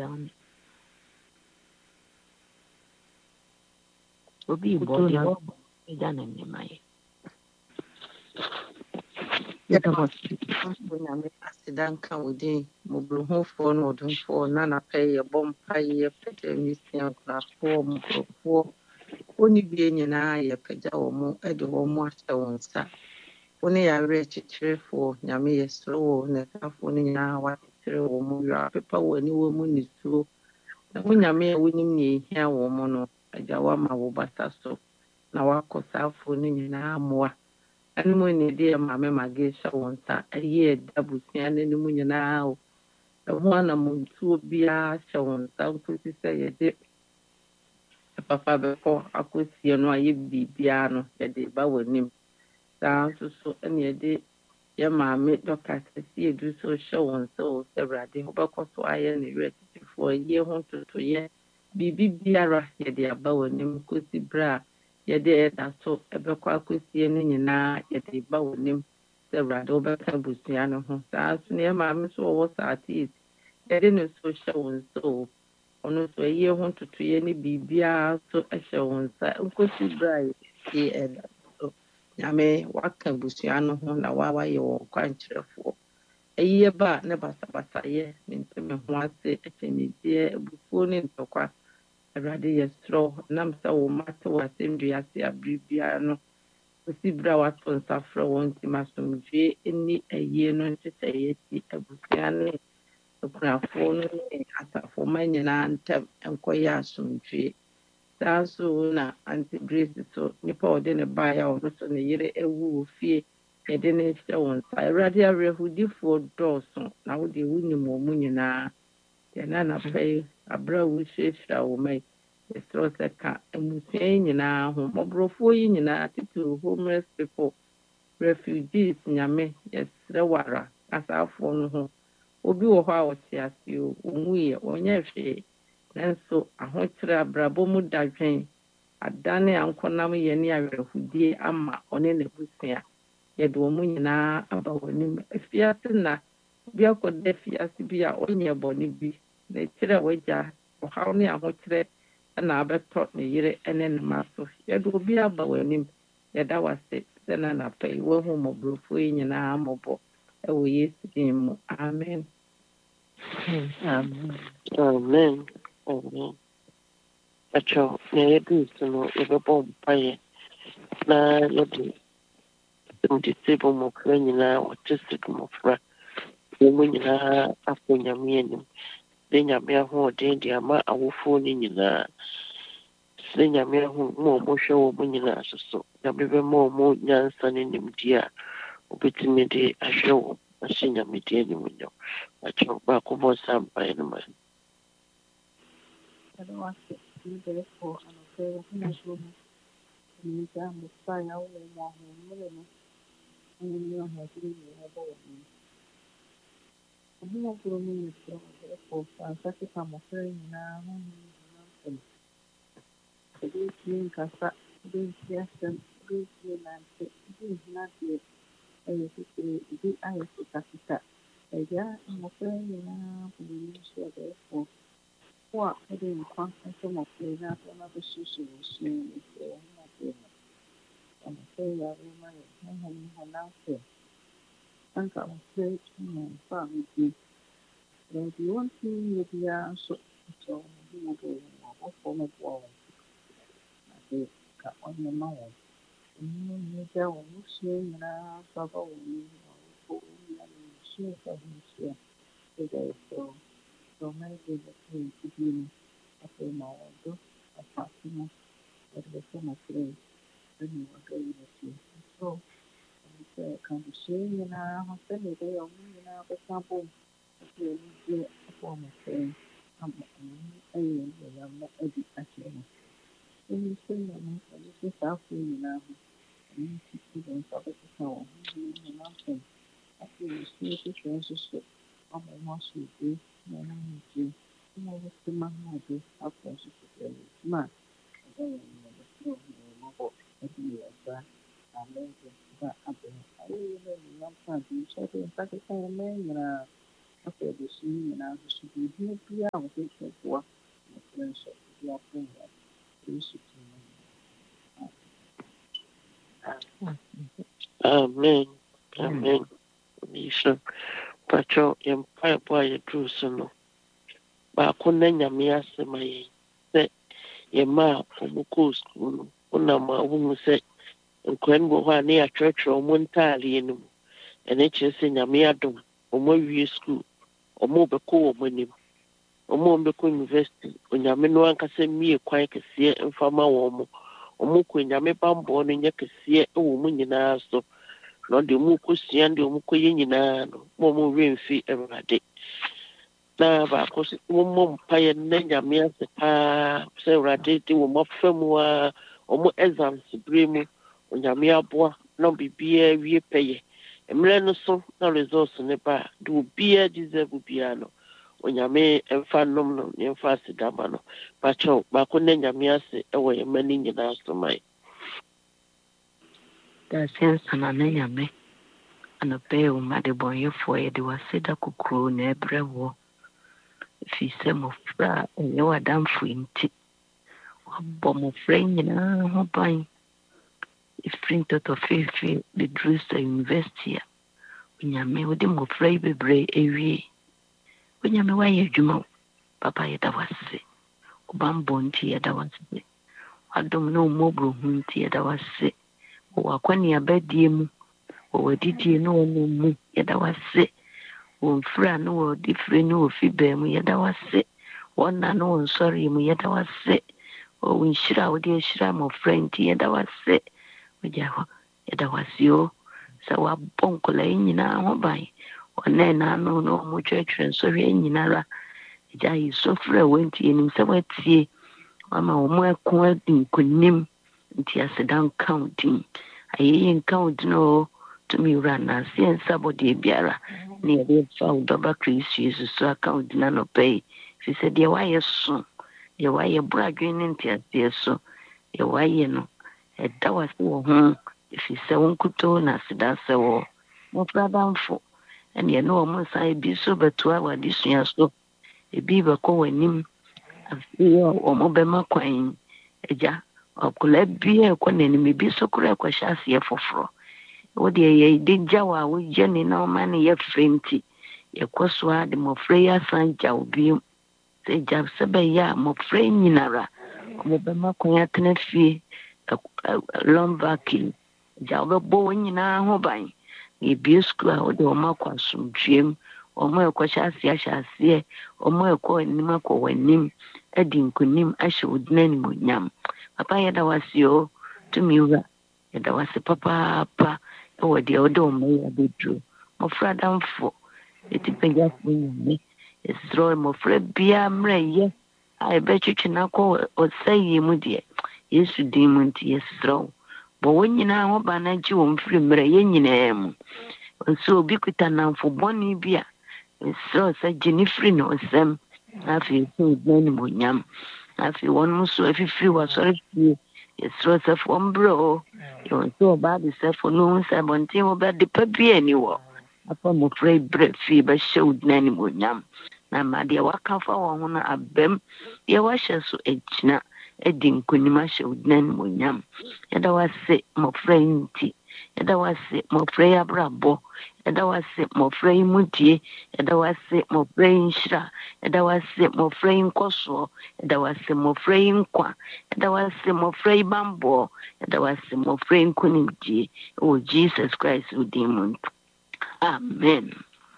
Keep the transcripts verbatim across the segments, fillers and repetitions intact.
down. Obi body down in my. Nyame asidanka wodi mobrohofo no odumfo na na pay bom pay pede misia grafo mobrohofo oni bi nyina ye pagya wo mo e de wo mo ahye wo nsa oni ya re chichirefo nyame yesro na tafo ni nyina wa chichire wo mo ya pepa woni wo mo nisuo na wo nyame wonim ne ehia wo mo no agya wa ma wo bata so na wakosafo ni nyina moa animu ne de mame magesha wonsa aye dabusua ne mu nyina o ho ana muntu bia hye wonsa nkosi se ye de papa beko akosie no aye bibia no ye de ba wanim saa so so ene de ye mame dokata si edu so hye wonsa o sebrade ho beko so aye ne retifo ye ho toto ye bibibiara ye de aba wanim kosi bra yɛde ɛda so ɛbɛkɔ akɔsie no nyinaa yɛde ba w'anim sɛ Awurade wobɛka abusua no ho saa so ne maame so wɔwɔ saate yɛde ne so hyɛ wo nsa o ɔno so ayie ho ntotoeɛ ne biribiara so hyɛ wo nsa nkɔsi berɛ a yɛsie ɛda so nyame waka abusua no ho na wawayɛ wɔ kwankyerɛfoɔ ayie ba a ne basabasayɛ ne ntɛm ho ase akyɛnegyeɛ abufuo ne ntɔkwa Awurade yɛserɛ nam sɛ wo mate wɔ asɛmdua ase abere biara no osi berɛ a wato nsa frɛ wɔn ntim asomdwee ni ayie no nhyehyɛeɛ ti abusua ne akunafoɔ no ne asafo ma nyinaa ntam nkɔyɛ asomdwee saa nso na Aunty Grace so nipa a ɔde ne baeɛ a ɔno so ne yere awu wɔ fie yɛde ne hyɛ wo nsa Awurade awerɛhodifoɔ dɔɔso na wode wonim wɔ mu nyinaa yɛn anapa yi abere a wohyiahyia wo ma yi yɛserɛ sɛ ka mmusua yi nyinaa ho mmɔborɔfoɔ yi nyinaa titiri homeless people refugees nyame yɛserɛ wara asaafoɔ no ho obi wɔ hɔ a ɔte ase o ɔmuyɛ ɔnyɛ hwee nanso ahokyerɛ abrabɔ mu dadwen adane ankɔnam yɛ ne awerɛhodie ama ɔne n'abusua yɛde wɔn mu nyinaa aba w'anim afiase na bi akɔda afiase bi a ɔnyɛ bɔne bi na kyerɛ wagya ɔhaw ne ahokyerɛ na abɛtɔ ne yere ne ne ma so yɛde obi aba w'anim yɛda wase sɛ na anapa yi wahu mmɔborɔfoɔ yi nyinaa mmɔbɔ ɛwɔ Yesu din mu amen Amen. Amen. Amen. Acho, na yɛdu so no yɛbɛbɔ mpaeɛ na yɛde mdisable mmɔfra nyinaa autistic mmɔfra wɔn mu nyinaa afɔ nyame anim sɛ nyame ahoɔden de ama awofoɔ no nyinaa sɛ nyame aho ma ɔmohwɛ wɔ mo nyinaa so so nyame bɛma ɔmo nyansa ne nimdeɛ a wobɛtumi de ahwɛ wɔ ahyɛ nyame de animuonyam akyerɛ baako bɔ sa mpaeɛ no ma after the scene and I was to be here, be out with it for the friends of the friend that we should Amen. Amen. Nisha. Pacho empire boy true son. Baako na nyame asɛm ayɛ sɛ yɛma ɔmo kɔɔ sukuu no wonam a wohu sɛ nkwa no wɔ hɔ a ne yɛatwerɛtwerɛ ɔmo ntaadeɛ no mu ɛno kyerɛ sɛ nyame adom ɔmo awie sukuu ɔmo bɛkɔ wɔ ɔmo anim ɔmo a ɔmbɛkɔ university onyame no ankasa mmie kwan kɛseɛ mfa ma wɔn mo ɔmo kɔ nyame bambɔ no nyɛ kɛseɛ wɔ ɔmo nyinaa so na ɔde ɔmo kɔsua de ɔmo kɔyɛ nyinaa no ma ɔmo werɛmfi Awurade na baako so wɔmmɔ mpaeɛ na nyame ase paa sɛ Awurade de wɔn afa mu a wɔn exams bere mu onyame aboa na biribiara wie pɛyɛ mmerɛ no so na results ne ba de obiara deserve biara no onyame mfa nom no ne mfa ase dama no bakyɛw baako na nyame ase ɛwɔ yɛn mma ne nyinaa so man da sensa na na nyame anɔpɛ wo ma de bɔnyɛfoɔ yɛde wase da kokoro na ɛbrɛ wɔ fi sɛ mmɔfra a ɛnyɛ w'adamfo nti wabɔ mmɔfra nyinaa ho ban ɛfiri ntɔtɔfeefee de duru sɛ university a onyame wode mmɔfra yi bebree awie onyame woayɛ adwuma wo papa yɛda wase wobammɔ nti yɛda wase wadom na ɔmmɔborɔhu nti yɛda wase wɔ akɔneabadie mu wɔ w'adidie ne wɔno mu yɛda wase wɔmfra no wɔ de fire no wɔ fi baa mu yɛda wase wɔna no wɔ nsɔre mu yɛda wase wɔ nhyira a wode ahyira mmɔfra nti yɛda wase wogya hɔ yɛda wase o sɛ wabɔ nkɔla yi nyinaa ho ban ɔna naano na ɔmo twerɛtwerɛ nsɔre nyinara agya yi sɔfrɛ a wɔnti yɛnim sɛ watie wama ɔmo ako adi nkonim nti aseda nka wo din ayɛyɛ nka wo din o tumi wura naase nsa bɔdeɛ biara ne yɛde fa wo dɔba Kristo Yesu so aka wo din anɔpa yi firi sɛ deɛ wayɛ so deɛ wayɛ boro adwene ne nteaseɛ so deɛ wayɛ no ɛda wase wɔ ho ɛfiri sɛ wo nkutoo na aseda sɛ wɔ mmɔfra damfo ɛneɛ ne wɔ mo nsa ebi so bɛtoa wɔ adesua so ebi bɛkɔ w'anim afei ɔmo bɛma kwan agya ɔkola bia ɛkɔ n'anim ebi so koraa ɛkɔhyɛ aseɛ foforɔ wode yɛde gya wɔ a wogya ne na ɔma ne yɛ frɛ nti yɛkɔ so a de mmɔfra yi asan gya wo bio sɛ gya sɛ bɛyɛ a mmɔfra yi nyinara ɔmo bɛma kwan atena fie lɔmbaki gya wobɛbɔ wɔn nyinaa ho ban yɛbie sukuu a wode ɔmo akɔ asomdwuem ɔmo ɛkɔhyɛ aseɛ ahyɛ aseɛ ɔmo ɛkɔ anim akɔ w'anim adi nkonim ahyɛ wo din animuonyam papa yɛda wase o tumi wura yɛda wase papaapa ɛwɔ deɛ wode ɔmo yɛ abɛduro mmɔfra damfo ɛti pagyafoɔ nyame ɛserɛ mmɔfra biara mmerɛ yɛ a ɛbɛtwetwe no akɔ ɔsa yie mu deɛ Yesu din mu nti yɛserɛ wo bɔ wɔn nyinaa ho ba no agye wɔn firi mmerɛ yɛ nyinaa mu nso obi kuta namfo bɔne bi a ɛserɛ sɛ gye ne firi ne ɔsɛm na afei ɛsɛ ɔdina animuonyam na afei wɔn nso afifiri wɔasɔre fie yɛserɛ sɛ fɔm berɛ o yɛwɔ sɛ ɔbaa de sɛfo no hu sɛ abɔnten wɔbɛde pa bi ani wɔ afa mmɔfra yi berɛ fie bɛhyɛ wo dina animuonyam na ma deɛ waka fa wɔn ho no abam deɛ wahyɛ so agyina adi nkonim ahyɛ wo dina animuonyam yɛda wase mmɔfra yi nti yɛda wase mmɔfra yi abrabɔ yɛda wase mmɔfra yi mudie yɛda wase mmɔfra yi nhyira yɛda wase mmɔfra yi nkɔsoɔ yɛda wase mmɔfra yi nkwa yɛda wase mmɔfra yi bambɔ yɛda wase mmɔfra yi nkonimdie ɛwɔ Jesus Christ wo din mu amen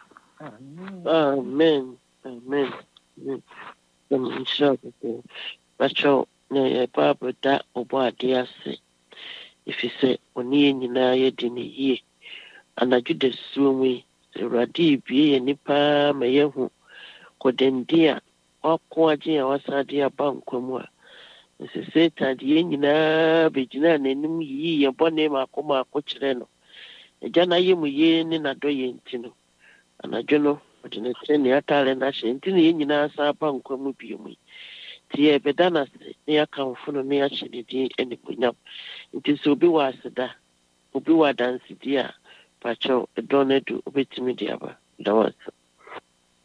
amen amen nhyira kɔkɔɔ bakyɛw na yɛ Bible da ɔbɔ ade ase ɛfiri sɛ ɔne yɛ nyinaa yɛdi ne yie anadwo da suo mu yi sɛ Awurade ebie yɛ nipa ma yɛhu kɔdɛnde a wakɔ agye a wasan de aba nkwa mu a sɛ Satan de yɛn nyinaa bɛgyina n'anim yiyii yɛn bɔne maako maako kyerɛ no agya na yɛ mu yie ne nadɔ yɛ nti no anadwo no ɔde ne tiri ne atare no ahyɛ nti ne yɛn nyinaa san aba nkwa mu bio mu yi nti yɛbɛda no ase ne yɛakamfo no ne yɛahyɛ ne din animuonyam nti sɛ obi wɔ aseda obi wɔ adansedie a pakyɛw ɛdɔ no adu wobɛtumi de aba da wase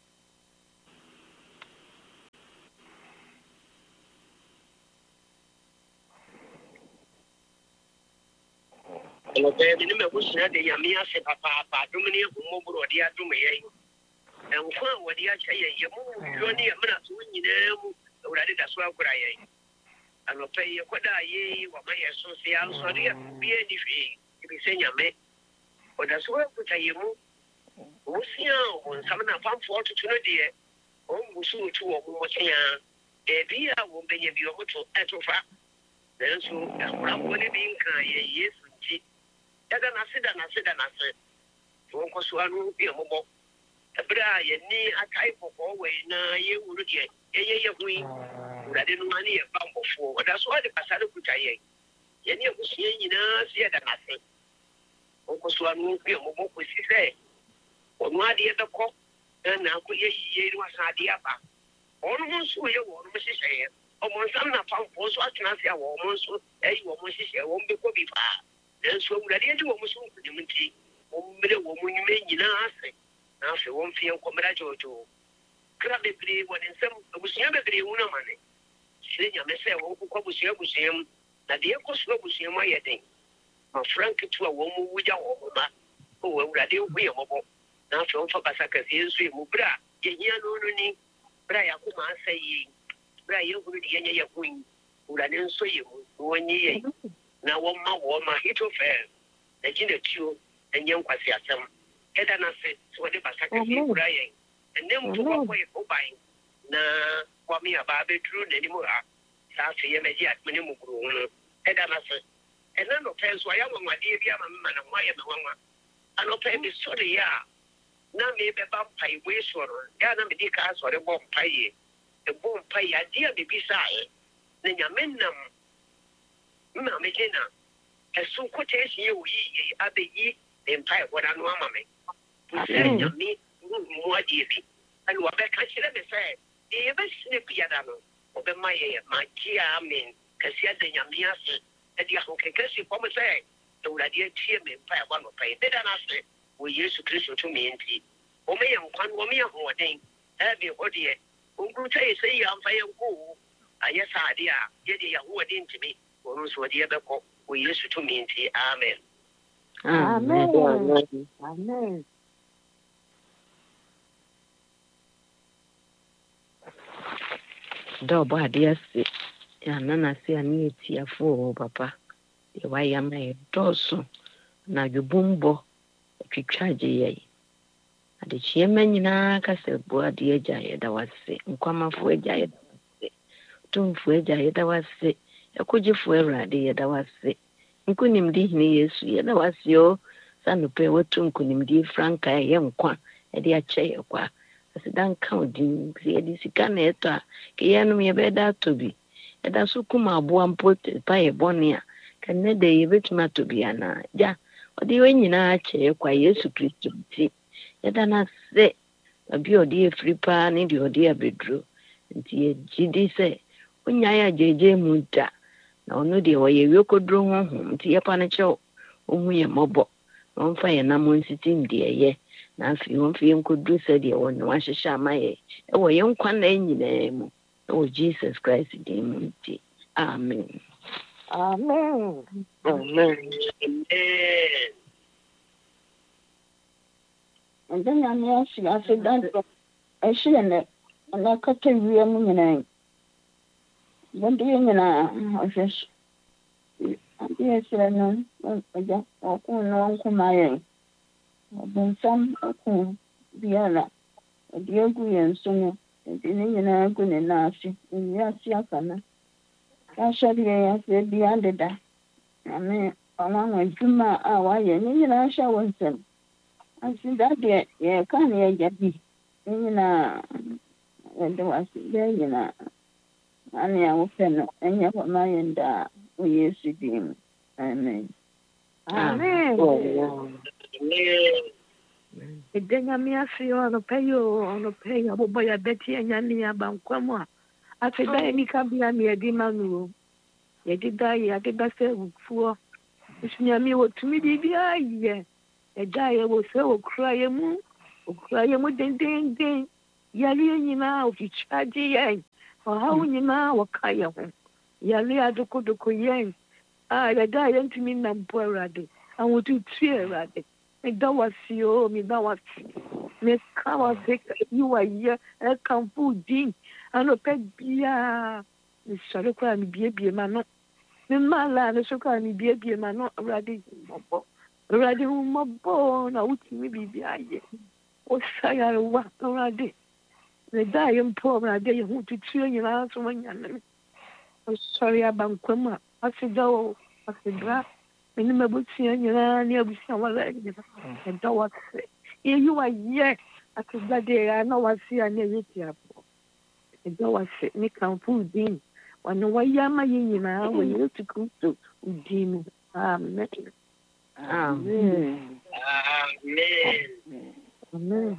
ɛwɔ bɛɛ bi ne ma busua de yame ase papaapa adom ne ahomɔborɔ ɔde adom yɛn nkwa a wɔde akyɛ yɛn yɛ mu wuo ne yɛmena so nyinaa mu awurade da so akora yɛn anɔpɛ yi yɛkɔda a yɛyi wɔma yɛ so sɛ ansɔre yɛ bia ni hwee ebisɛ nyame ɔda so akuta yɛ mu ɔwosia a ɔwɔ nsam no apamfoɔ toto no deɛ ɔmmu so ɔtu wɔ mo mmɔtea baabi a wɔmbɛnya bi ɔmoto ɛto fa nanso ahorafoɔ no bi nka yɛ yesu nti yɛda nase da nase da nase wɔnkɔ so ano yɛ mmɔbɔ ɛberɛ a yɛni akae kɔkɔɔ wɔ yi na yɛwu no deɛ yɛyɛ yɛ ho yi wurade no ma ne yɛ bammɔfoɔ ɔda so ɔde basa no kuta yɛn yɛne abusua nyinaa sɛ yɛda nase wɔnkɔ so ano yɛ mmɔbɔ kɔsi sɛ ɔno adeɛ bɛkɔ na akɔyɛ yie no asa adeɛ aba ɔno ho nso yɛ wɔ ɔnom hyehyɛeɛ ɔmo nsam na pamfoɔ nso atena ase a wɔn nso ayi wɔn hyehyɛ wɔn bɛkɔ bi paa nanso awurade adi wɔn so nkunim nti wɔn mmerɛ wɔn nnwuma nyinaa ase na afei wɔn fie nkɔmmra gyɔɔgyɔɔ kra bebree wɔ ne nsam abusua bebree hu no ama ne kyerɛ nyame sɛ wɔn kokɔ abusua abusua mu na deɛ ɛkɔ so abusua mu ayɛ den mafra nketewa wɔn mu wugya wɔn mo ma ɔwɔ awurade hu yɛ mmɔbɔ na afei wɔmfa basa kɛseɛ nso yɛ mu berɛ a yɛhia no no ni berɛ a yɛakoma asa yie berɛ a yɛhunu de yɛnyɛ yɛ ho yi awurade nso yɛ mu na wɔnye yɛn na wɔmma wɔn ma hitofɛl n'akyi n'atuo ɛnyɛ nkwasi asɛm ɛda no ase sɛ wɔde basa kɛseɛ kura yɛn ɛnɛ mpo wɔkɔ yɛ boban na wɔme abaa bɛduru n'anim ha saa afei yɛmɛgye adwene mu buru ho no ɛda no ase ɛna nɔpɛ nso ayɛ anwanwadeɛ bi ama mema ne ho ayɛ me nwanwa anɔpɛ bi sɔreeɛ a na mebɛba mpae wei sɔrɔ yɛ na mede ka asɔre bɔ mpaeɛ ɛbɔ mpaeɛ adeɛ a mebisaeɛ na nyame nam mma megye na ɛso nkɔtɛɛsi yɛ wɔyiyie abɛyi ne mpae bɔda no ama me sɛ nyame mu adeɛ bi ɛne wɔbɛka kyerɛ me sɛ deɛ yɛbɛsene biada no wɔbɛma yɛ magye amen kɛse ada nyame ase ɛde ahokɛkɛ si fam sɛ awurade atie me mpae bɔ anɔpaeɛ bɛda no ase wɔ yesu kristo tumi nti wɔmɛyɛ nkwa no wɔmɛyɛ ahoɔden ɛbi hɔ deɛ ɔnkuru sɛ yɛ sɛ yi amfa yɛ nkɔɔ ayɛ saa adeɛ a yɛde yɛ ahoɔden ntumi wɔno nso wɔde yɛbɛkɔ wɔ yesu tumi nti amen amen Amen. da ɔbɔ adeɛ ase yɛana n'ase a ne yɛtiafoɔ wɔ papa deɛ wayɛ ama yɛ dɔɔso na adwebɔmbɔ atwitwa agye yɛn adekyeɛma nyinaa ka sɛ boadeɛ agya yɛda wase nkwamafoɔ agya yɛda wase tomfoɔ agya yɛda wase ɛkogyefoɔ awurade yɛda wase nkonimdi hene yesu yɛda wase o sa nopɛ watu nkonimdi franka ɛyɛ nkwa ɛde akyɛ yɛ kwa aseda nka odin sɛ yɛde sika na ɛtɔ a kɛyɛnom yɛbɛda atɔ bi ɛda so kum aboa mpo pa yɛ bɔne a kɛnnɛ dɛ yɛbɛtumi atɔ bi anaa gya ɔde yɛ nyinaa akyɛ yɛ kwa yesu kristo nti yɛda no ase abi ɔde yɛ firi paa ne deɛ ɔde abɛduro nti yɛgye di sɛ onyae agyegye mu da na ɔno deɛ ɔyɛ wiekoduro honhom nti yɛpa no kyɛw ɔhu yɛ mmɔbɔ na ɔmfa yɛ nam nsitim deɛ ɛyɛ na afei ɔmfa yɛ nkɔduru sɛdeɛ ɔne wahyehyɛ ama yɛ ɛwɔ yɛ nkwa na nyinaa mu ɛwɔ jesus christ din mu nti amen Amen. amen And then I'm asking, I said, that's I should have, and I cut a real moon. What do you mean? I just, yes, I know, I just, I don't know my then some, okay, the other, a dear Guyan sooner, and then you know, good and nasty, and yes, Yakana. I shall be, I said, be under that. I mean, along with Juma, oh, I, and you know, I shall want them. I see that there, yeah, can't hear Jackie. You know, and there was there, you know, and I will send and you have my and we used to do. Amen. Amen. Ɛda nyame ase ɔnɔpɛ yi o ɔnɔpɛ yi abobɔ yɛ bɛte anyane abankwa mu a afei da yɛ nika bia ne yɛde ma no o yɛde da yɛ ade ba sɛ awufoɔ nso nyame wɔtumi biribiaa yɛ ɛda yɛ wɔ sɛ wɔkura yɛ mu wɔkura yɛ mu dendenden yɛreɛ nyinaa ɔfitwa gye yɛn ɔhaw nyinaa wɔka yɛ ho yɛre adokodoko yɛn a yɛda yɛntumi nam mpo awurade and would you cheer at it? Me that was you, me that was me come you are here, I come food din, and a pet beer. Miss Shadokra and be a beer man. Me mala, the sugar and be a beer man, not ready. Ready, my bone, I would me be behind. O say I walk already. The dying poor, I dare you to cheer you out when you're sorry about Quema. I said, oh, I said, drop. Minimum seeing you near with someone like you. And don't want to say, here you are, yes. I said, that day I know I see I near it. And don't want to say, Nick and food in. When the way Yama in now, when you to go to Udin. Amen. Amen. Amen.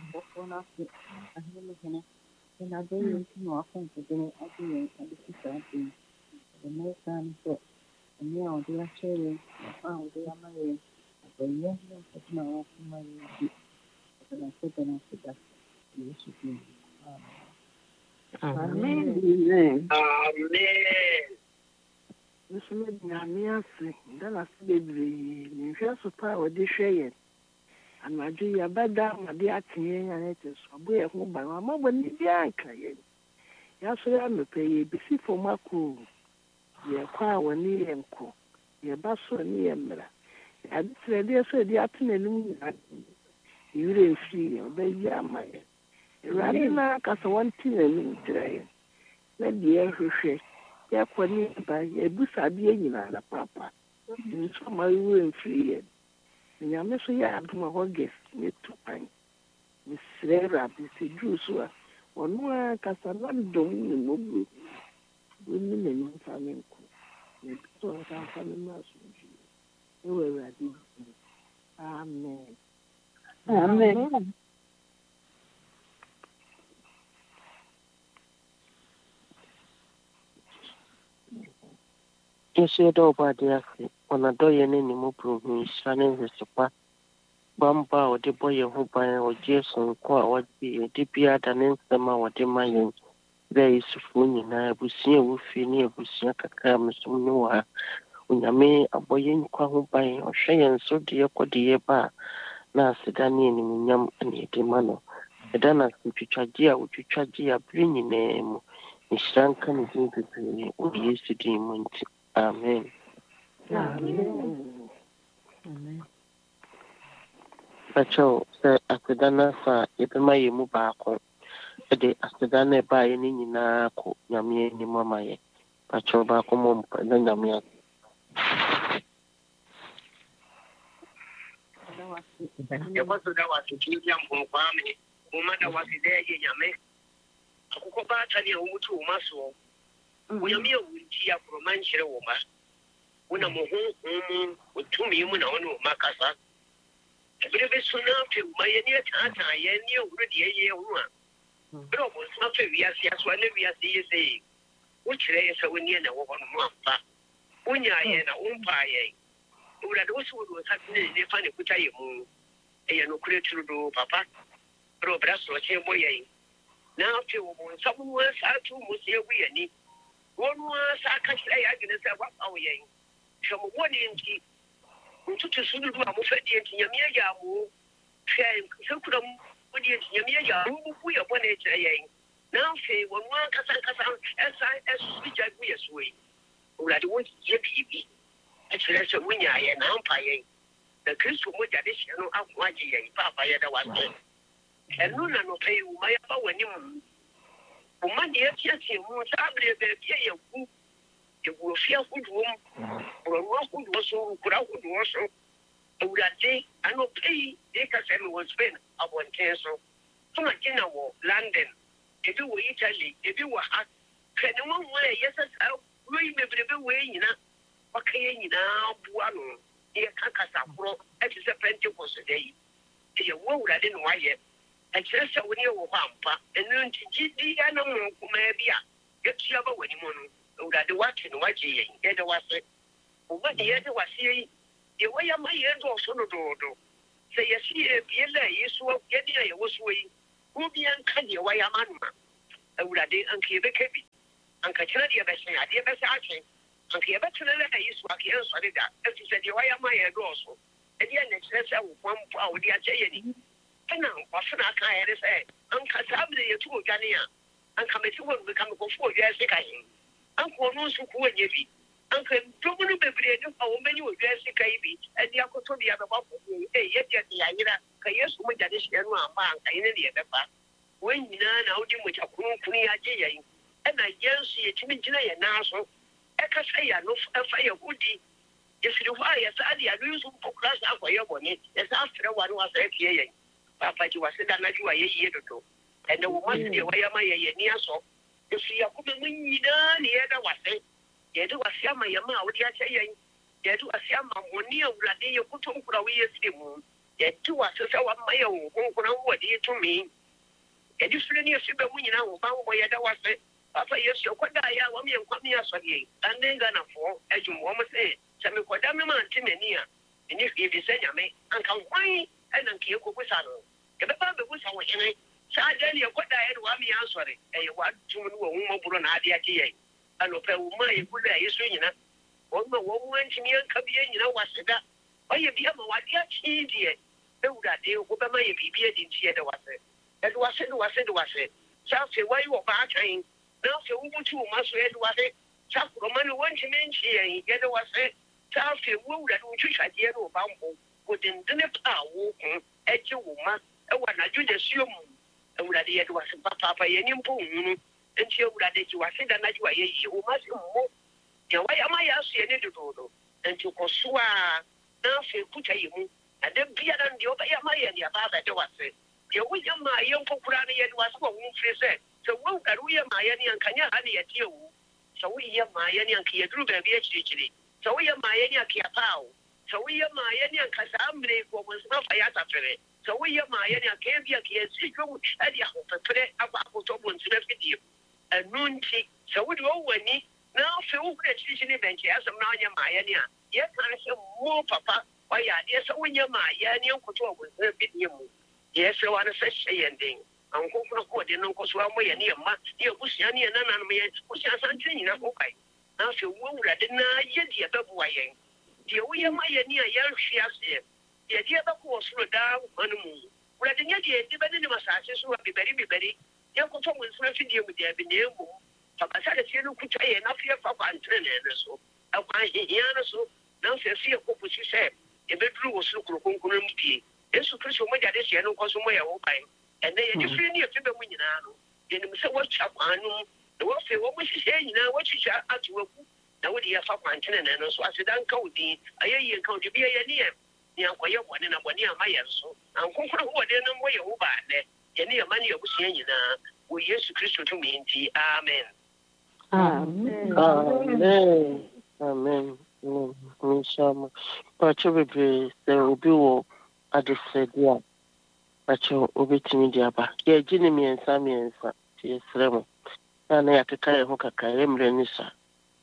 And I do more confident at the end of the society. The more time for the meal, they are sharing, found they are married. The young man is now married. And I said, and I said that you should be. Amen. Amen. This made me a mere thing. Then I said, if you're so proud of this share. And my dear, bad down, my dear, and it is a boy at home by my mother, when you are crying. Yes, I am a pay, be for my cool. Ye choir when ye am cool. Ye basso near me. I said, dear, said the afternoon. You didn't see your baby, my. Rather like as one thing and today. Let the air shake. Ye quite by a busa being in a papa. And some my room free. And I miss you have my whole guest, me too fine. Miss Sarah, Miss Joshua, or no, Casalan doing no good. Women and family. So I can't find a mouse. You were ready. Amen. Amen. Yes, you do, but dear, when I do any more proof, shining his support. Bamba or the boy who by or Jason, what be a deeper than in summer or the mayan. There is funny, and I will see a wolf in here with Yakam, so no, when I may a boy in Quahu by or Shay and so dear Codia bar. Now, Sedani and Yam and Yetimano. The Dana, which you charge, which you charge, a bringing name. Miss Shankan is in the would use to demon. Amen. Amen. Amen. Pacho, sir, after Dana, sir, if my move back on a day after Dana by any Nako, Yami, any mamma. Pacho back home, then Yamia. There was that was a Julian from Kwame, who mother was there in Yame. A Kukobata near Umutu Maso. We are mere Wintia from Manchester Woma. When I'm home with two million on Macassa. A bit of a soon after my near Tata, I knew already a year one. But almost after we are yes, one we are saying, which day is a win in a woman mappa. When you are in a umpire, who had also was happening in the funny put a moon. A no credit to do, Papa. Robras was here boy. Now, someone had two most here we any. One was I can't say I can say what our yang. Some one inch. Who took to soon do a muffet in Yamia Yamu. So could a audience Yamia Yamu, we are one age a yang. Now say one one Cassan Cassan, as I as which I be a sway. Who had once yet be. Actually, that's a winner and umpire. The Christian would addition of Waji and Papa Yada was there. And no, no, pay my power when you woman, yes, yes, you won't have a you will feel good room or a rock would also put out would also. Oh, that day, I know pay, they can say was spent upon cancel. From a dinner war, London. If you were Italy, if you were hot, can no one way, yes, I will be the way, you know. Okay, now, Buano, dear Kakasa, that is a Pentecost day. You won't, I didn't know why yet. And just when you were Wampa, and then G D animal, maybe, get you over when you know that the watching, watching, and the was it. What the other was saying, the way I my head was on the door. Say, yes, here, Piella, is what getting I was way. Who be uncanny, why am I? I would have Uncle Becky. Uncle Kennedy, I dear best arching. Uncle Becky is what he answered that. As he said, why am I also? ɛde yɛ nɛkyerɛ sɛ wo kwampo a wode akyɛ yɛ ni ɛna wasena aka yɛde sɛ anka saa bere yɛtu odwane a anka mɛsi hɔ no meka mekɔfo odwa ase ka yɛn anka ɔno nso ko anyɛ bi anka dɔm no bebree ne fa wɔmɛni odwa ase ka yi bi ɛde akɔtɔ bi abɛbɔ afɔdeɛ ɛ yɛdeɛ de yɛayera ka yesu mogya de hyɛ no amba anka yɛne ne yɛbɛfa wɔn nyinaa na wode mogya kronkron yi agye yɛn ɛna yɛn nso yɛtumi gyina yɛn nan so ɛkasa yɛ ano ɛfa yɛ hodi yɛfiri hɔ a yɛsaa de ado nso mpɔkora saa akɔyɛ bɔne yɛsaa frɛ wa ne wasa apue yɛn papa gye wase da n'adwo a yɛyie dodo ɛnɛ wo ma sedeɛ wɔyɛ ma yɛ yɛni asɔ ɛfiri akoma mu nyinaa ne yɛda wase yɛde wase ama yɛma a wode akyɛ yɛn yɛde wase ama mmɔne awurade yɛ kotonkora woyɛ firi mu yɛde wase sɛ wama yɛ wo kronkron wɔde tumi yɛde firi ne yɛfi bɛ mu nyinaa wo banbɔ yɛda wase papa yesu yɛkɔdaeɛ a wɔm yɛ nkwame asɔdeɛ ane ghanafoɔ adwum wɔm sɛ sɛ mekɔda me ma nte m'ani a ɛne hwee bi sɛ nyame anka hwan ɛna nka yɛkɔbusa no yɛbɛba bɛbusa wo hene saa da ne yɛkɔdaeɛ de wame ansɔre ɛyɛ w'atom no wɔ nwomɔborɔ na ade agye yɛn anɔpɛ wo ma yɛgu da yɛ so nyina wɔma wɔn mu antumi anka bia nyina waseda ɔyɛ bia ma wade akyee deɛ bɛwurade wobɛma yɛ biribi adi nti yɛde wase yɛde wase de wase de wase saa afei wɔayɛ wɔ baatan na afei wobutu wo ma so yɛde wase saa korɔma no wɔntumi nkye yɛn yɛde wase saa afei wowurade wo twitwadeɛ no wɔbammɔ wodendene pa a woko agye wo ma ɛwɔ anadwo da suo mu awurade yɛde wase papaapa yɛni mpo nhunu nti awurade gye wase da n'adwo a yɛyie wo ma se mmɔ deɛ wɔyɛ ama yɛ aso yɛne dodoodo nti kɔ so a na afei kuta yɛ mu na da biara no deɛ wobɛyɛ ama yɛ ne aba abɛde wase deɛ woyɛ ma yɛ nkɔkora no yɛde wase wɔ wo mfiri sɛ sɛ wowurade woyɛ ma yɛ ne anka nyɛ ha ne yɛteɛ wo sɛ woyɛ ma yɛ ne anka yɛduru baabi akyirikyiri sɛ woyɛ ma yɛ ne anka yɛpaa wo sɛ woyɛ ma yɛ ne anka saa mmere wɔ wo nsɛm afa yɛ asafere sɛ woyɛ ma yɛ ne anka yɛ bi anka yɛsi dwom ɛde ahopɛpere akɔ akɔtɔ bɔ nsɛm afidie ɛno nti sɛ wode wɔwɔ ani na afei wohuru akyirikyiri bɛnkyɛ asɛm na wonyɛ ma yɛ ne a yɛka sɛ mo papa wayɛ adeɛ sɛ wonyɛ ma yɛ ne nkɔtɔ wɔ nsɛm afidie mu yɛsrɛ wa no sɛ hyɛ yɛn den ankɔkora kɔɔde no nkɔ so amɔ yɛ ne yɛ mma ne yɛbusua ne yɛ nananom yɛ busua asantene nyina ho bae na afei wowurade na yɛ deɛ bɛboa yɛn deɛ woyɛ ma yɛ ne a yɛnhwe aseɛ deɛ deɛ bɛkɔ wɔ soro daa nkwa no mu wurade nyɛ deɛ ɛde bɛne nem asase so a bibɛri bibɛri yɛnkɔtɔ wo nsena fidie mu deɛ bi na ɛmmom papa sɛ deɛ no kuta yɛ na afei ɛfa kwantenene no so ɛkwan hehia no so na afei afei ɛkɔkɔsi sɛ yɛbɛduru wɔ soro kuro kronkron mu pie yesu kristo mogya de hyɛ no nkɔ so mmɔ yɛ wo ban ɛnɛ yɛde firi ne yɛfi bɛ mu nyinaa no yɛnim sɛ woatwa kwan no mu na wɔafei wɔ mo hyehyɛ nyinaa woatwitwa ato wagu na wode yɛfa kwantenene no so aseda nka wo din ayɛyie nka wo de bi yɛ ne yɛ neankɔyɛ bɔne na bɔne ama yɛn so ankonkora hoɔden no mmɔ yɛ wo baanɛ yɛne yɛma ne yɛbusua nyinaa wɔ yesu kristo tumi nti amen amen amen amen inshallah pakyɛ bebree sɛ obi wɔ adesrɛde a pakyɛ obɛtumi de aba yɛgye ne mmiɛnsa mmiɛnsa nti yɛsrɛ mo na na yɛakeka yɛ ho kakra yɛmmerɛ ne sa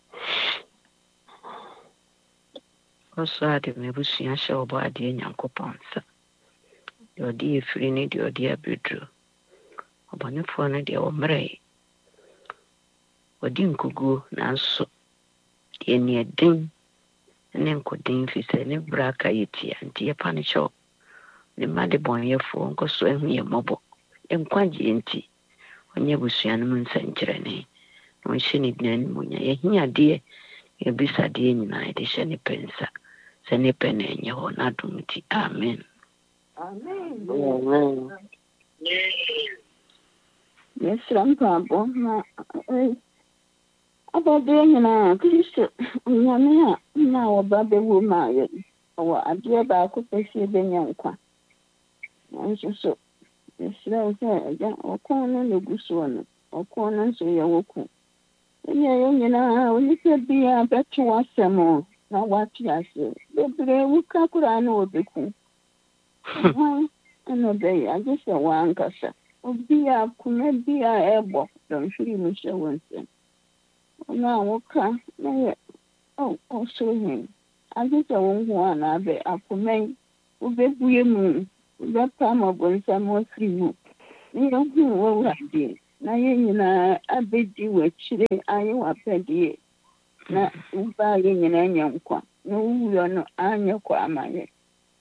ɔso ade mabusua hyɛ wɔbɔ adeɛ nyankopɔn nsa deɛ ɔde yɛ firi ne deɛ ɔde abɛduro ɔbɔnefoɔ no deɛ wɔmmerɛ ɔde nkoguo nanso deɛ neɛden ne nkoden fi sɛ ne berɛ aka yɛ tia nti yɛpa no kyɛw ne ma de bɔnyɛfoɔ nkɔ so ahu yɛ mmɔbɔ nkwagyeɛ nti ɔnyɛ busua no mu nsɛnkyerɛnne na ɔnhyɛ ne dina animunya yɛhia adeɛ yɛbisa adeɛ nyinaa yɛde hyɛ ne pɛ nsa sɛ ne pɛ na ɛnyɛ hɔ n'adom nti amen yɛsrɛ mpaabɔ na abɔdeɛ nyinaa kristo nyame a na wɔba bɛwu ma yɛ ɔwɔ adeɛ baako pɛ sɛ yɛbɛnya nkwa nanso so yɛsrɛ wo sɛ agya ɔkɔn no na gu soɔ no ɔkɔn no nso yɛ wo ku ɛnyɛ yɛ nyinaa onipa bi a bɛto w'asɛm na wate ase bebree woka koraa na wɔbɛku hwan ɛna ɔbɛyɛ agye sɛ wɔankasa obi a akoma bi a ɛbɔ dɔmhwere mu hyɛ wɔ nsɛm ɔno a woka na yɛ ɔsoro hen agye sɛ wo nko a na abɛ akoma yi wobɛbue mu wobɛpa ma bɔnsɛm afiri mu ne yɛhu wɔwuradeɛ na yɛn nyinaa abɛdi w'akyire ayɛ w'apɛdeɛ na wobaa yɛ nyinaa nya nkwa na wowuo no anyɛ kɔ ama yɛ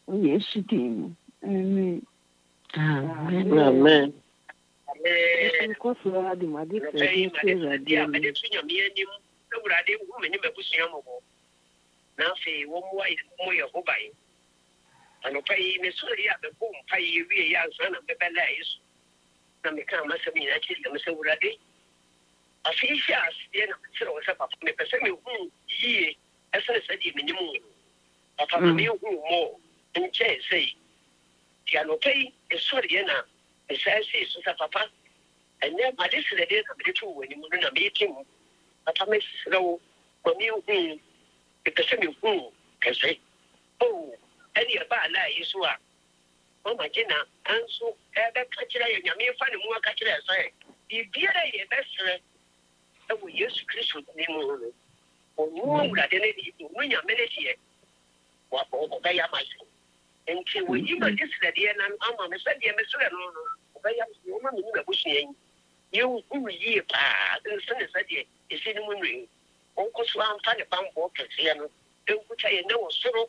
Yesu din. Amen. Amen. Amen. Yesu koso adi madi No se pay my se dear, but it's in your medium. No, I didn't woman in my bush. Now, say, one way more your hobby. And pay Miss Soria the boom, pay you be a young son of the Belays. Now, me come must have been a kid, Miss Already. A fish, yes, then so was up from the Pacific womb, ye, as I said, you mean moon. Upon me, who more, and Jay say, Tiano pay is sorry, Yana. It says, it's Papa. And then my listen again of the two when you were in a meeting. But I miss no when you win the same who can say, oh, any about that is what. Oh, my dinner, and so ever catch it, and you may find more catch it. Say, if you are a best, that we use Christmas name or more than any when you're military. What obey myself. And when you were this lady, and I'm a Sunday, I'm a Sunday, obey your woman in the bushing. You who ye pa and son is a is in the ring. Uncle Swan found a bump walk and see him. Don't put a no sorrow.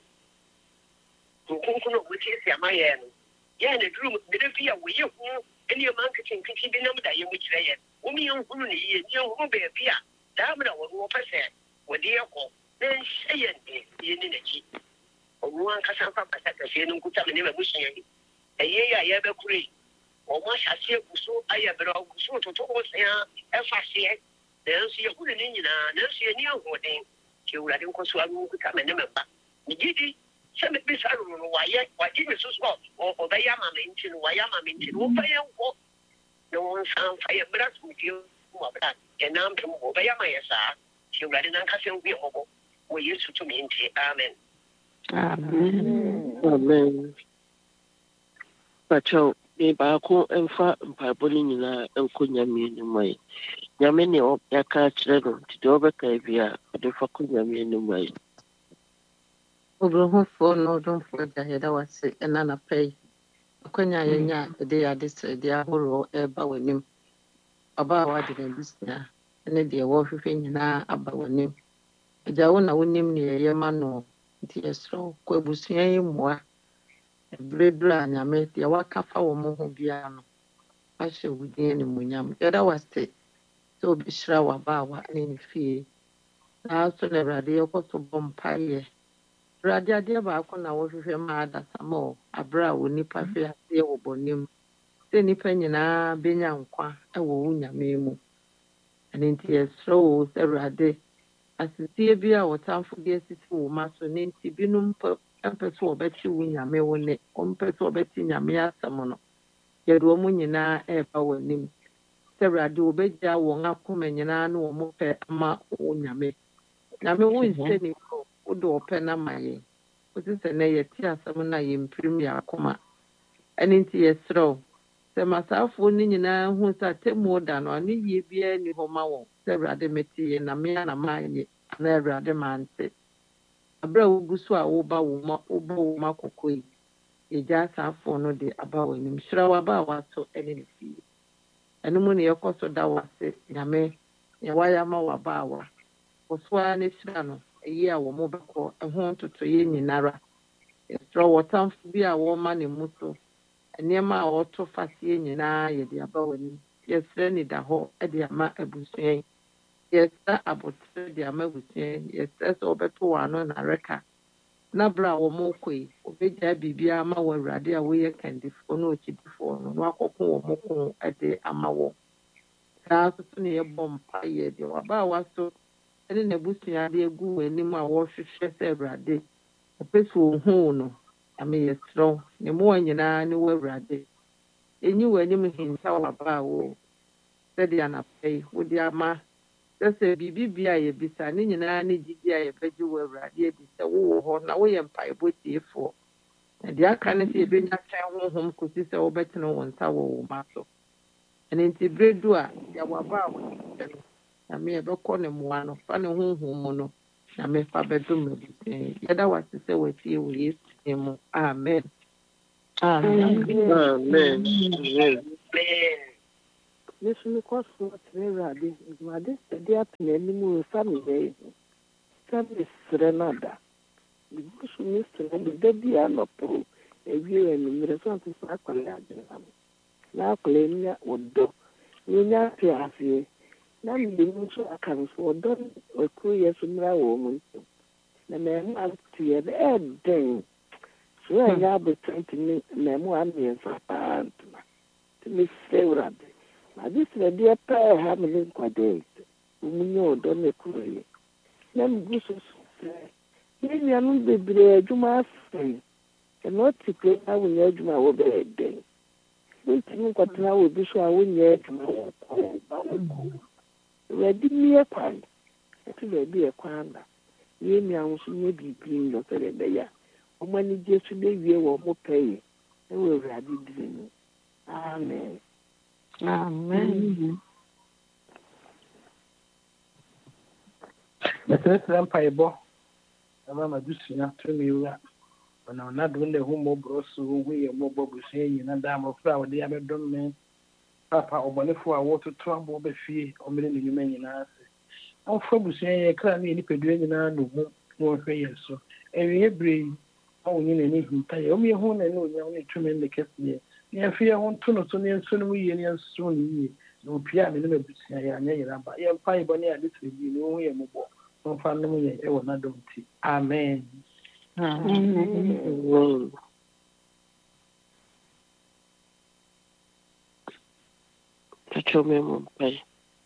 Who couldn't with his my end. Yeah, in the room, the fear we you any man can keep the number that you which they had. Only young Huni, young Hubby appear. Damn, I will walk a set. With the uncle, then say it in energy. One Cassan Papa said, I see no good time never wishing. A year I ever create. Or much I see so I have been so to toss here, F I C, then see a good Indian, then see a new wedding. She will let him come and remember. Giddy, send it this I don't know why yet, why give it so small, or Bayama mention, Wayama mention, or Bayam walk. No one sound fire brass with you, and I'm from Bayama, yes, sir. She will let an uncassin be mobile. We used to mean, Amen. Amen. Amen. Pacho, me baako mfa mpaebɔ no nyinaa nkɔ Nyame anim ayi. Nyame ne yɛaka akyerɛ no nti deɛ ɔbɛka bi a ɔde fa kɔ Nyame anim ayi. Oburuhufo no odumfo gya yɛda wase ɛna anapa yi. Akwanya a yɛnya a yɛde yɛ adesrɛde ahorow ɛreba w'anim. Ɔba a wade n'abusua ne deɛ wɔrehwehwɛ nyinaa aba w'anim. Agya wo na wonim nea yɛyɛ ma no nti yɛsrɛ wo kɔ abusua yi mmoa. Ɛberɛ duru a Nyame deɛ waka fa wɔ mo ho biara no ahyɛ wo din animuonyam. Yɛda wase sɛ wobɛhyira w'abaawa ne ne fie. Saa nso na Awurade yɛkɔ so bɔ mpaeɛ. Awurade adeɛ baako na wɔhwehwɛ ma adasama wɔ aberɛ a wɔ nnipa hwɛ aseɛ wɔ bɔne mu. Sɛ nnipa nyinaa benya nkwa wɔ wo Nyame mu. Ɛno nti yɛsrɛ wo sɛ Awurade asetie bi a wɔtamfo de asisi wo ma so ne nti binom mpɛ sɛ wɔbɛte wo Nyame wo ne, wɔmpɛ sɛ wɔbɛte Nyame asɛm no. Yɛde wɔn nyinaa ɛreba w'anim. Sɛ Awurade wɔbɛgya wɔn akoma nyinaa ne wɔn pɛ ama wo Nyame. Nyame wo nsɛ ne kɔ, wode ɔpɛ no ama yɛn. Wote sɛ nnɛ yɛte asɛm no a yɛmpirim yɛ akoma. Ɛno nti yɛsrɛ wo sɛ masaafoɔ no nyinaa hu sɛ atemmuo da no ano yie biara nni hɔ ma wɔn. Sɛ Awurade mete yɛ na me a na maanyɛ na Awurade mante. Aberɛ a wogu so a woba wo ma wobɔ wo ma kɔkɔ yi, yɛgya asaafoɔ no de aba w'anim. Hyira w'abaawa so ne ne fie. Ɛno mu ne yɛkɔ so da w'ase Nyame nea wayɛ ama w'abaawa. Wɔ so ara ne hyira no, ɛyi a wɔn bɛkɔ ɛho ntotoeɛ nyinara. Yɛsrɛ wɔtamfo bi a wɔma ne mu so, nneɛma a wɔto faseɛ nyinaa yɛde aba w'anim. Yɛsrɛ ne da hɔ de ama abusua yi. Yɛsrɛ abotire de ama abusua yi. Yɛsrɛ sɛ wɔbɛto wɔn ano nareka. Na berɛ a wɔn rekɔ yi, wɔbɛgyaa biribiara ama wɔ Awurade a wɔyɛ kandifoɔ na okyidifoɔ no, na wakɔko wɔn ko de ama wɔn. Saa nso so na yɛbɔ mpaeɛ deɛ wabaawa so ne n'abusua de agu w'anim a wɔrehwehwɛ sɛ Awurade ɔpɛ sɛ ohuu no. Ame yɛsrɛ wo ne mmoa nyinaa ne wɔ Awurade. Ɛnyi w'anim hinta w'abaawa o. Sɛdeɛ anapa yi wode ama sɛ sɛ biribi bia a yɛbisa ne nyinaa ne gyidi a yɛbɛgye wɔ Awurade adi sɛ wowɔ hɔ na woyɛ mpaebɔ tiefoɔ. Na deɛ aka ne sɛ yɛbɛnya twɛn honhom kɔsi sɛ wobɛtene wo nsa wɔ wo ma so. Ɛno nti berɛ du a yɛwɔ abaawa no Nyame yɛbɛkɔ ne mmoa no fa ne honhom mu no Nyame fa bɛdom abusua yi. Yɛda wase sɛ watie wɔ Yesu din mu. Amen. Amen. Amen. Amen. Yesu mi kɔ so ɔtene Awurade. Awurade sɛde atena anim wɔ fa me yɛi. Sɛ mesrɛ no ada. bibusu mister no de bia no pro ewie en mreso so akwale agena na akwale nya odo nya te afie na me mu so akan so odo oku yesu mra wo mu na me ma tie de eden so anya be twenty na mu amie so pa to me favorite na this the dear pair have me kwade umunyo odo ne kuye na mgusu Maybe I don't be brave, you must say. And not to play, I will edge my over a day. Don't think what now will be so I will edge my ready me a quan. It will be a quanda. Ye me, I was maybe being your day. Or money just to leave you or more pay. And we'll ready dream. Amen. Amen. Let's say, Mama Dusia to me, when I'm not doing the home of Bros, who we are more bubble saying, and I'm a flower, the other don't mean Papa or Bonifu, I want to trouble the fee or million you may in answer. I'm from saying, I can't need to do any more for years. So every breed, oh, you need him, tell me a home and no, you only two men the cat here. Yeah, fear one tunnel to near soon we and soon no piano, never be saying, I know, but you're five bonnet, this will be no way more. Family, I will not do it. Amen. Amen. Tacho memo pai.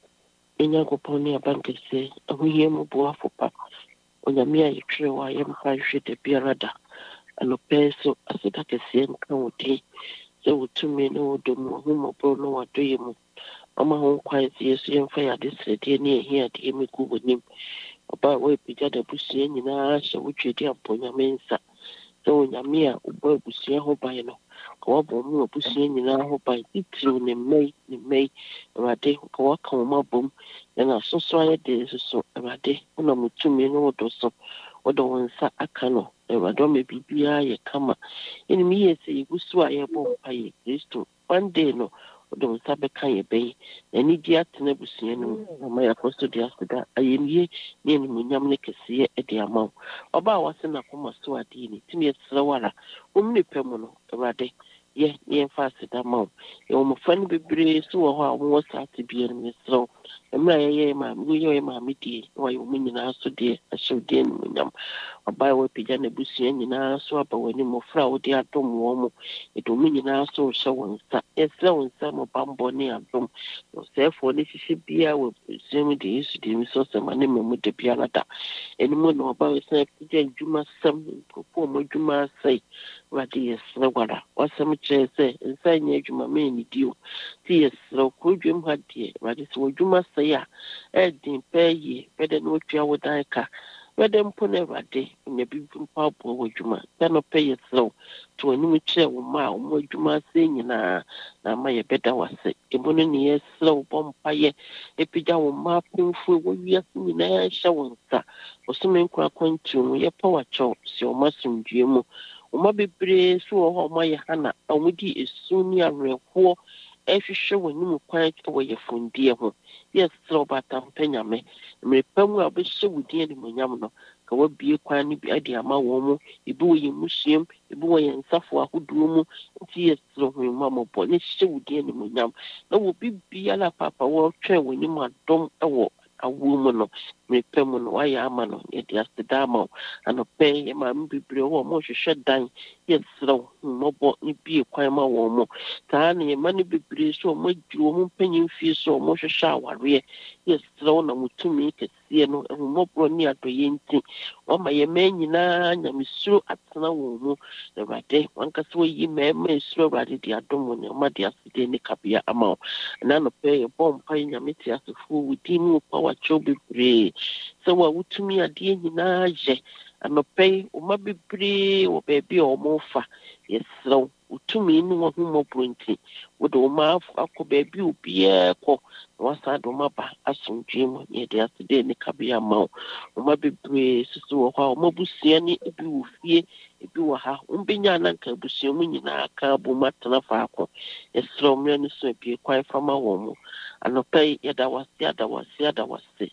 Inya ko poni abanke se ahuye mo boa fopa. Onyamia yitwe wa yem pa hwete biarada. Ano peso asita kese nka wodi. Se wutumi no domo hu mo bro no wadoye mo. Ama ho kwai se yesu yemfa ya desrede ne ehia de me ku bonim. Oba we pija da busie nyina hye wotwedi amponya mensa so nyamia oba busie ho ban no ko bo mu busie nyina ho ban titru ne mei ne mei awade ko waka wo mabom na soso aye de soso awade ona mutumi no do so odo wonsa aka no awade me bibia ye kama eni mi yese igusu aye bo paye Kristo one day no odo wonsa be kan ye bei eni di atena busie no ma ya kosto di asida ayemie ne ni munyam ne kese e de amaw oba wase na koma so ade ni timi esrawara umni pemu no awade ye ye fasida maw e o mo fan bebre so wo ha wo saati bi ni esraw emra ye ye ma mu ye ma mi di wa yo munyina so de asho de ni munyam oba wo pija na busie nyina so aba wani mo fra wo de adom wo mo e do munyina so hye wonsa esra wonsa mo bambo ne adom no sefo ne hihye bia wo semi de isu de mi so sema ne me mu de bia lada eni mo no oba we se pija djuma sam ko mo djuma sai wa de esra gwara wasam che se nsa nya djuma me ni dio ti esra ko djum ha de wa de so djuma sai a e din pe yi pe de no twa wo dan ka wede mpo na wade nya bibi mpa bo wo djuma pe no pe yesro to ani mu kire wo ma wo djuma se nyina na ma ye beda wase ebo no ne yesro bo mpa ye epija wo ma pemfu wo wiase nyina ya hye wo nsa osumen kwa kwantu mu ye pa wa cho si o masumdue mu o ma bebre so wo ho ma ye hana omudi esuni areho ehwehwe wani mu kwan wo ye fundie ho yes so bata mpanyame me pamu abehye wudie ni monyam no ka wabie kwan ni bi ade ama wo mu ibi wo ye musiem ibi wo ye nsafo ahoduo mu nti yes so ho ma mo bo ne hye wudie ni monyam na wo bibia la papa wo twen wani mu adom ewo awu mu no me pamu no wa ya ama no ye dia sedama ano pe ye ma mbibre wo mo hwehwe dan yes so mo bo ni bi kwan ma wo mu ta na ye ma ni bibre so mo dwuro mu panyin fi so mo hwehwe aware yes so na mutumi kese no mo bro ni adoye nti o ma ye ma nyina nyamesuro atena wo mu na bade wanka so yi ma ma esuro bade di adom ne ma di aside ni kabia ama na no pe ye bom pa nyameti asefo wudi mu pa wa chobibre so wa utumi ade nyina je anope o ma bibre o bebi o mo fa yes so utumi ni wo hu mo bronti wo do ma akọ bebi obi e ko wasa do ma ba asumdwe mo ye de aside ni kabia ma o ma bibre susu wo ha o ma busia ni ebi wo fie ebi wo ha umbenya na nka busia mu nyina aka bu matana fa akọ yes so mre ni so ebi kwan fa ma wo mo anope ye da wase da wase da wase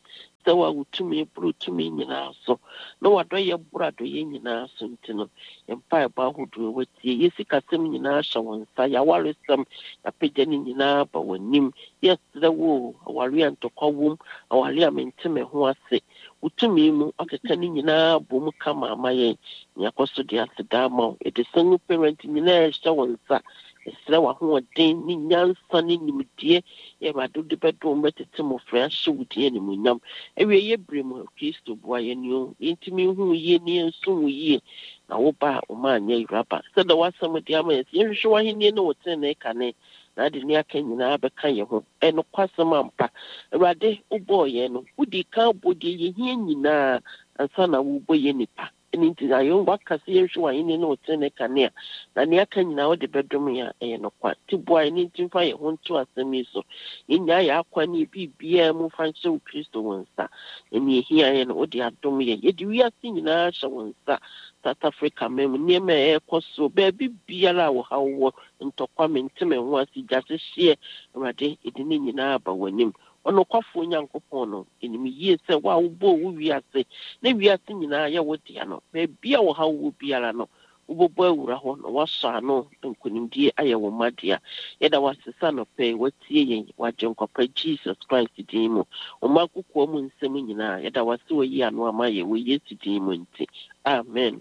sɛ wa wotumi buru tumi nyinaa so na wadɔ yɛ boro adɔ yɛ nyinaa so nti no yɛmpa ɛbɔ ahodoɔ watie yɛsi kasɛm nyinaa hyɛ wɔn nsa yɛawaresɛm yɛapagya no nyinaa ba w'anim yɛserɛ wo aware a ntɔkwa wom aware a mente me ho ase wotumi mu ɔkeka no nyinaa bɔ mu kama ama yɛn yɛakɔ so de aseda ma wo yɛde single parent nyinaa ɛhyɛ wɔn nsa yɛserɛ w'ahoɔden ne nyansa ne nimdeɛ yɛwurade de bɛdɔ mbɛtete mmɔfra ahyɛ wo din animuonyam awie yɛbere mu kristo boa yɛne o yɛntumi hu yie ne yɛnso wo yie na woba a ɔma anyɛ yuraba sɛda w'asɛm de ama yɛ sɛ yɛhwehwɛ w'ahenni ne wo tene kane na ade ne aka nyinaa bɛka yɛ ho ɛno kwasɛm ampa awurade wobɔɔ yɛn no wodi ka bɔ deɛ yɛhia nyinaa ansa na wobɔ yɛ nipa ɛne nti ayɛ waka sɛ yɛhwehwɛ w'ahenni ne wo tene kane a na ne aka nyinaa wode bɛdom yɛ a ɛyɛ no kwa nti boa yɛ ne nti mfa yɛ ho nto asɛm yi so yɛnyaa yɛ akwa ne biribiaa mu fa nhyɛ wo kristo wɔ nsa ɛne ɛhia yɛ no wode adom yɛ yɛde wiase nyinaa hyɛ wɔ nsa South Africa mem nneɛma a ɛkɔ so baabi biara a wɔhaw wɔ ntɔkwa menteme ho ase gyasehyeɛ awurade ɛde ne nyinaa ba w'anim ɔnokwafoɔ nyankopɔn no ɛnim yie sɛ wo a wobɔɔ wo wiase na wiase nyinaa yɛ wo dea no baabi a wɔhaw wɔ biara no wobɔbɔ awura hɔ na woasɔ ano nkonimdie ayɛ wo ma dea yɛda wasesa no pɛ watie yɛn wagye nkwapa Jesus Christ din mu ɔma kokoa mu nsɛm nyinaa yɛda wase wayi ano ama yɛ wɔ Yesu din mu nti amen.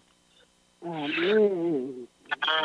Amen.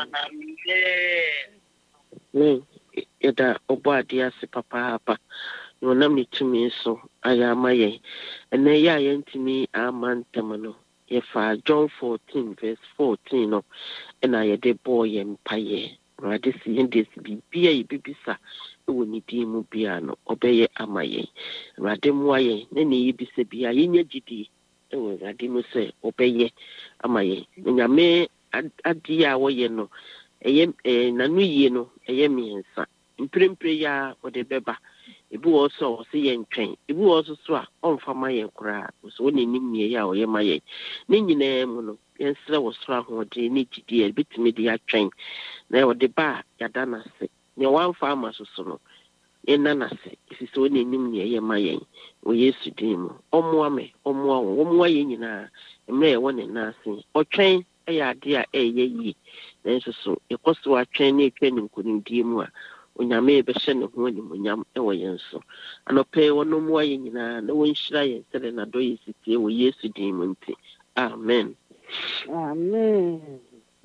Amen. Yɛda ɔbɔ ade ase papaapa na ɔnam ne tumi so ayɛ ama yɛn ɛnɛ yɛ a yɛntumi ama ntɛm no yɛfa John fourteen verse fourteen no ɛna yɛde bɔɔ yɛn mpayɛ awurade si yɛn de si biribi a yɛbibisa ɛwɔ ne din mu bia no ɔbɛyɛ ama yɛn awurade mmoa yɛn na ne yɛbisa bia yɛnyɛ gyidie ɛwɔ awurade mu sɛ ɔbɛyɛ ama yɛn nyame adeɛ a wɔyɛ no ɛyɛ n'ano yie no ɛyɛ mmiɛnsa mprempre yɛ a wɔde bɛba ebi wɔ so a wɔse yɛn twɛn ebi wɔ so so a ɔmfa ma yɛn koraa so wɔn anim nie a ɔyɛ ma yɛn ne nyinaa mu no yɛnsrɛ wɔ soro ahoɔden ne gyidie a ebitumi de atwɛn na wɔde ba a yɛada n'ase nea wɔamfa ama so so no yɛnna n'ase ɛfiri sɛ wɔn anim nie ɛyɛ ma yɛn wɔ Yesu din mu ɔmmoa me ɔmmoa wɔn wɔmmoa yɛn nyinaa mmerɛ yɛwɔ ne nan ase ɔtwɛn ɛyɛ adeɛ a ɛyɛ yie nanso so yɛkɔ so atwɛn ne atwa ne nkonimdie mu a onyame bɛhyɛ ne ho animuonyam ɛwɔ yɛn so anɔpɛ wɔn mmoa yɛn nyinaa na wɔnhyira yɛn sɛdeɛ n'adɔ yɛ sitie wɔ Yesu din mu nti amen. Amen.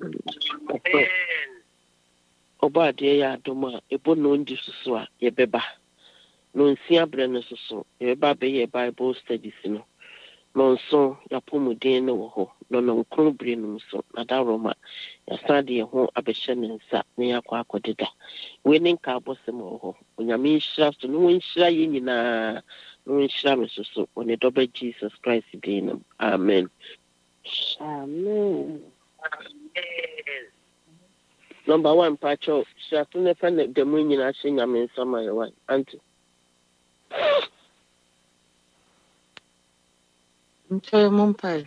Ɔbɔ adeɛ yɛ adom a ɛbɔ na ondi soso a yɛbɛba na onsia berɛ no soso yɛbɛba bɛyɛ Bible studies no na nso yɛapɔmuden no wɔ hɔ na no nkron bere no so na da roma yɛsan de yɛn ho abɛhyɛ ne nsa na yɛakɔ akɔdeda wei ne nka abɔsɛm wɔ hɔ onyame nhyira so na wɔnhyira yɛn nyinaa na wɔnhyira me so so wɔ ne dɔbɛ Jesus Christ din no amen. Amen. Number one, Pacho, Shafu never the moon in Ashing, I mean, some of your wife, Auntie. Nkyɛ mo mpae.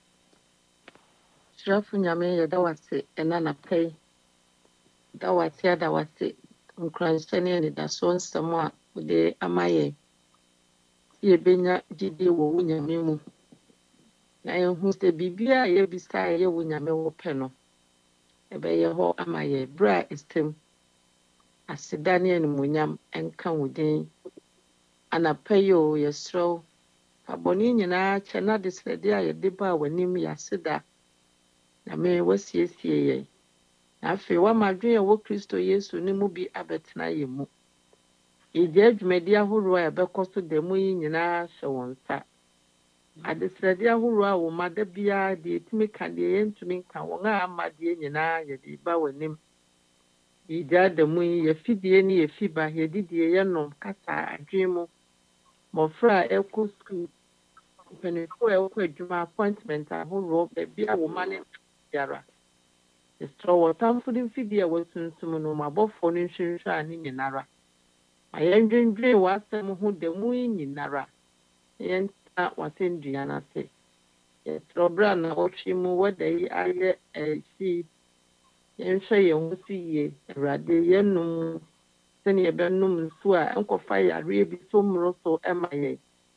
Srafo nyame yɛ da wase ɛna na pɛi. Da wase ada wase nkranhyɛ ne anidaso nsɛm a wode ama yɛn. Yɛbɛnya gyidie wɔ wo nyame mu. Na yɛhu sɛ biribiara a yɛbisa a ɛyɛ wo nyame wo pɛ no. Ɛbɛyɛ hɔ ama yɛn berɛ a ɛsɛm. Aseda ne animuonyam ɛnka wo din. Anapɛ yi o yɛsrɛ wo. Abɔne nyinaa kyɛ na de srɛde a yɛde ba w'anim yɛ aseda. Na me wasiesie yɛn. Na afei wama adwene wɔ Kristo Yesu ne mu bi abɛtena yɛn mu. Yɛgye adwumadi ahorow a yɛbɛkɔ so da mu yi nyinaa hyɛ wɔn nsa. Adesrɛde ahorow a wo ma da biara deɛ yɛtumi ka deɛ yɛntumi nka wɔn a ama deɛ nyinaa yɛde ba w'anim. Yɛgye adamu yi yɛfidie ne yɛfiba yɛdidie yɛnom kasa adwene mu. Mmɔfra a ɛkɔ sukuu mpanimfoɔ a ɛwɔ adwuma appointment ahorow baabi a wo ma ne biara. Yɛsrɛ wɔ tamfo ne mfidie a wɔasunsum no ma abɔfoɔ no nhwehwɛ a ne nyinara. Ma yɛndwendwen w'asɛm ho da mu yi nyinara. Yɛntena w'asɛndua no ase. Yɛsrɛ berɛ a na wɔtwe mu wɔda yi ayɛ akyi. Yɛnhwɛ yɛn ho so yie. Awurade yɛnnom sɛnea yɛbɛnom nsuo a ɛnkɔfa yareɛ bi so mmoro so ɛma yɛn.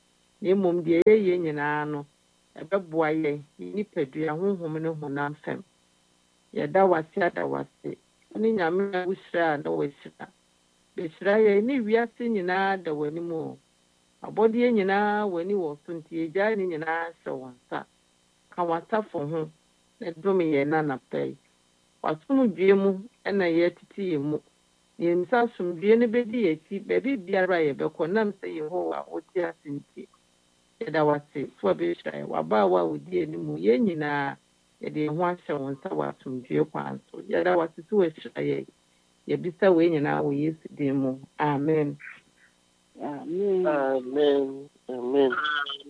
na mmom deɛ yɛyɛ nyinaa no ɛbɛboa yɛn nipadua honhom ne honam fam. Yɛda wase ada wase ne nyame a wohyira a na wahyira bɛhyira yɛn ne wiase nyinaa da w'anim o. Abɔdeɛ nyinaa w'ani wɔ so nti yɛgyae ne nyinaa hyɛ wo nsa. Ka w'asafo ho na dom yɛn nanapɛ yi. W'asomdwie mu ɛna yɛtete yɛn mu. Na yɛmsa asomdwie no bɛdi yɛakyi baabi biara a yɛbɛkɔ nam sɛ Yehowa a wote ase nti. Yɛda wase so a bɛhyira yɛn. W'abaawa a wodi anim yɛn nyinaa yɛde yɛn ho ahyɛ wo nsa wɔ asomdwie kwan so. Yɛda wase so wahyira yɛn. Yɛbisa wei nyinaa wɔ Yesu din mu. Amen. Amen. Amen. Amen. Amen.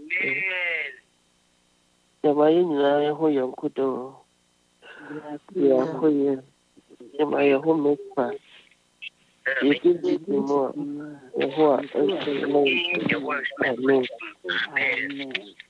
Yɛma yɛn nyinaa yɛho yɛn kodo. Yɛho yɛn. Yɛma yɛho mekwa. Yɛdidi mu a yɛho a ɛnso. Amen. Amen.